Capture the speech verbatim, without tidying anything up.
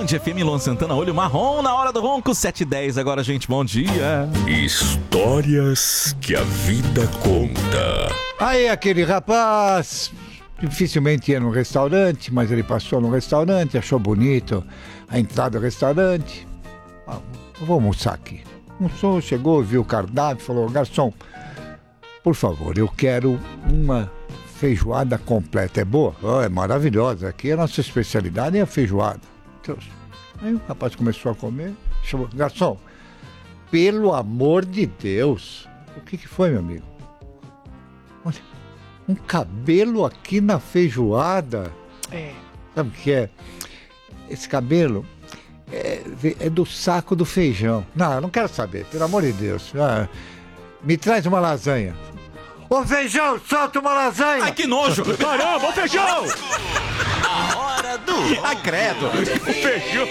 F M, Luan Santana, Olho Marrom, na hora do ronco, sete e dez agora, gente, bom dia. Histórias que a vida conta. Aí aquele rapaz dificilmente ia num restaurante, mas ele passou num restaurante, achou bonito a entrada do restaurante. Ah, eu vou almoçar aqui. Almoçou, chegou, viu o cardápio, falou: garçom, por favor, eu quero uma feijoada completa. É boa? Oh, é maravilhosa. Aqui a nossa especialidade é a feijoada. Deus. Aí o rapaz começou a comer, chamou: garçom, pelo amor de Deus, o que que foi, meu amigo? Olha, um cabelo aqui na feijoada. É. Sabe o que é? Esse cabelo é, é do saco do feijão. Não, eu não quero saber, pelo amor de Deus. Ah, me traz uma lasanha. Ô feijão, solta uma lasanha! Ai, que nojo! Caramba, o feijão! A hora do... Ah, credo! O feijão!